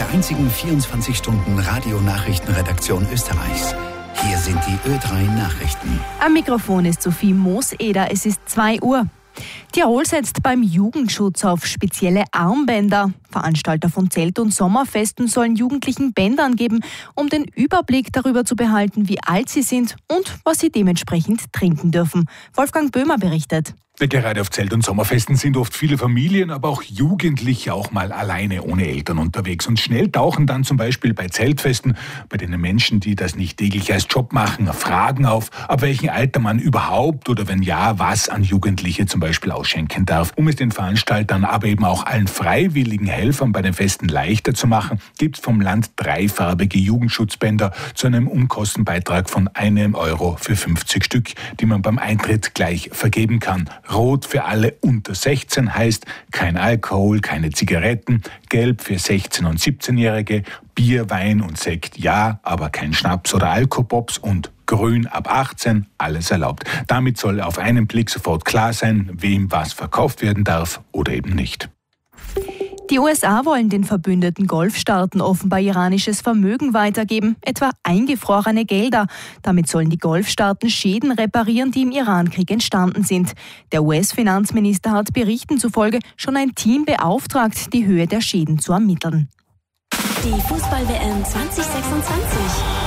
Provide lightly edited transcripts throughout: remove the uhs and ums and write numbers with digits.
der einzigen 24-Stunden-Radio-Nachrichtenredaktion Österreichs. Hier sind die Ö3 Nachrichten. Am Mikrofon ist Sophie Mooseder. Es ist 2 Uhr. Tirol setzt beim Jugendschutz auf spezielle Armbänder. Veranstalter von Zelt- und Sommerfesten sollen Jugendlichen Bändern geben, um den Überblick darüber zu behalten, wie alt sie sind und was sie dementsprechend trinken dürfen. Wolfgang Böhmer berichtet. Gerade auf Zelt- und Sommerfesten sind oft viele Familien, aber auch Jugendliche auch mal alleine ohne Eltern unterwegs. Und schnell tauchen dann zum Beispiel bei Zeltfesten, bei den Menschen, die das nicht täglich als Job machen, Fragen auf, ab welchem Alter man überhaupt oder wenn ja, was an Jugendliche zum Beispiel ausschenken darf. Um es den Veranstaltern, aber eben auch allen freiwilligen Helfern bei den Festen leichter zu machen, gibt es vom Land 3-farbige Jugendschutzbänder zu einem Unkostenbeitrag von €1 für 50 Stück, die man beim Eintritt gleich vergeben kann. Rot für alle unter 16 heißt kein Alkohol, keine Zigaretten. Gelb für 16- und 17-Jährige. Bier, Wein und Sekt ja, aber kein Schnaps oder Alkopops. Und grün ab 18, alles erlaubt. Damit soll auf einen Blick sofort klar sein, wem was verkauft werden darf oder eben nicht. Die USA wollen den verbündeten Golfstaaten offenbar iranisches Vermögen weitergeben, etwa eingefrorene Gelder. Damit sollen die Golfstaaten Schäden reparieren, die im Irankrieg entstanden sind. Der US-Finanzminister hat Berichten zufolge schon ein Team beauftragt, die Höhe der Schäden zu ermitteln. Die Fußball-WM 2026.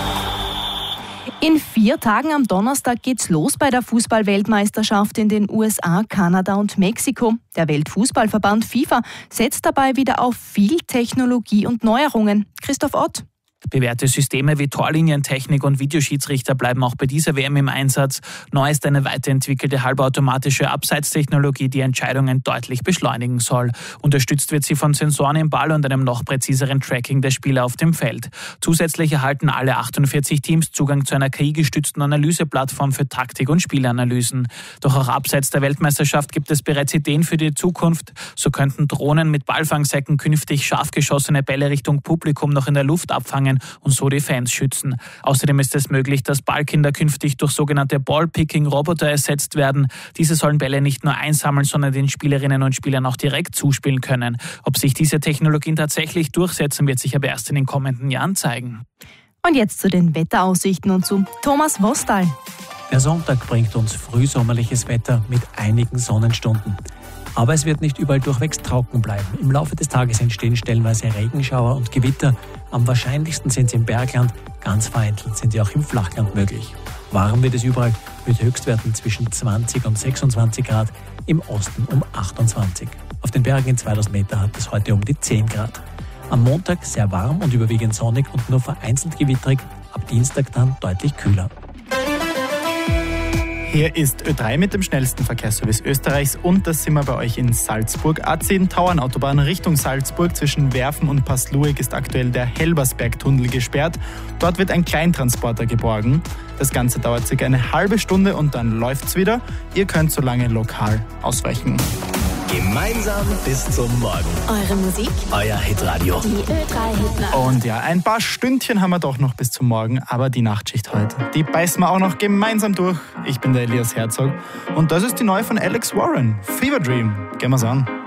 In 4 Tagen am Donnerstag geht's los bei der Fußball-Weltmeisterschaft in den USA, Kanada und Mexiko. Der Weltfußballverband FIFA setzt dabei wieder auf viel Technologie und Neuerungen. Christoph Ott. Bewährte Systeme wie Torlinientechnik und Videoschiedsrichter bleiben auch bei dieser WM im Einsatz. Neu ist eine weiterentwickelte halbautomatische Abseitstechnologie, die Entscheidungen deutlich beschleunigen soll. Unterstützt wird sie von Sensoren im Ball und einem noch präziseren Tracking der Spieler auf dem Feld. Zusätzlich erhalten alle 48 Teams Zugang zu einer KI-gestützten Analyseplattform für Taktik- und Spielanalysen. Doch auch abseits der Weltmeisterschaft gibt es bereits Ideen für die Zukunft. So könnten Drohnen mit Ballfangsäcken künftig scharf geschossene Bälle Richtung Publikum noch in der Luft abfangen und so die Fans schützen. Außerdem ist es möglich, dass Ballkinder künftig durch sogenannte Ball-Picking-Roboter ersetzt werden. Diese sollen Bälle nicht nur einsammeln, sondern den Spielerinnen und Spielern auch direkt zuspielen können. Ob sich diese Technologien tatsächlich durchsetzen, wird sich aber erst in den kommenden Jahren zeigen. Und jetzt zu den Wetteraussichten und zu Thomas Wostal. Der Sonntag bringt uns frühsommerliches Wetter mit einigen Sonnenstunden. Aber es wird nicht überall durchwegs trocken bleiben. Im Laufe des Tages entstehen stellenweise Regenschauer und Gewitter. Am wahrscheinlichsten sind sie im Bergland, ganz vereinzelt sind sie auch im Flachland möglich. Warm wird es überall mit Höchstwerten zwischen 20 und 26 Grad, im Osten um 28. Auf den Bergen in 2000 Meter hat es heute um die 10 Grad. Am Montag sehr warm und überwiegend sonnig und nur vereinzelt gewitterig, ab Dienstag dann deutlich kühler. Hier ist Ö3 mit dem schnellsten Verkehrsservice Österreichs und das sind wir bei euch in Salzburg. A10 Tauernautobahn Richtung Salzburg zwischen Werfen und Passlueg ist aktuell der Helbersberg-Tunnel gesperrt. Dort wird ein Kleintransporter geborgen. Das Ganze dauert circa eine halbe Stunde und dann läuft's wieder. Ihr könnt so lange lokal ausweichen. Gemeinsam bis zum Morgen. Eure Musik, Euer Hitradio. die Ö3-Hitler. Und ja, ein paar Stündchen haben wir doch noch bis zum Morgen, aber die Nachtschicht heute, die beißen wir auch noch gemeinsam durch. Ich bin der Elias Herzog und das ist die neue von Alex Warren, Fever Dream. Gehen wir's an.